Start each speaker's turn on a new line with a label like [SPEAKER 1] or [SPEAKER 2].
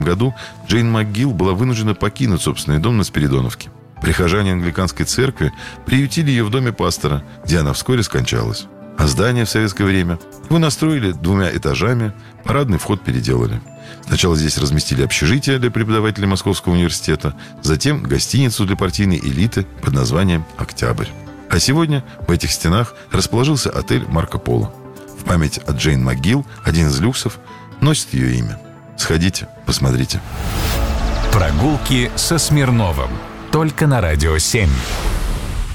[SPEAKER 1] году Джейн МcГилл была вынуждена покинуть собственный дом на Спиридоновке. Прихожане англиканской церкви приютили ее в доме пастора, где она вскоре скончалась. А здание в советское время его настроили 2 этажами, парадный вход переделали. Сначала здесь разместили общежитие для преподавателей Московского университета, затем гостиницу для партийной элиты под названием «Октябрь». А сегодня в этих стенах расположился отель «Марко Поло». В память о Джейн МcГилл один из люксов носит ее имя. Сходите, посмотрите.
[SPEAKER 2] Прогулки со Смирновым. Только на Радио 7.